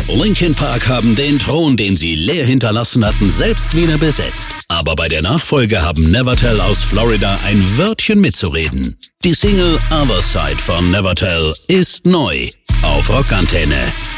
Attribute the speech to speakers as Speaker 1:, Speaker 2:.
Speaker 1: Linkin Park haben den Thron, den sie leer hinterlassen hatten, selbst wieder besetzt. Aber bei der Nachfolge haben Nevertell aus Florida ein Wörtchen mitzureden. Die Single Other Side von Nevertell ist neu auf Rockantenne.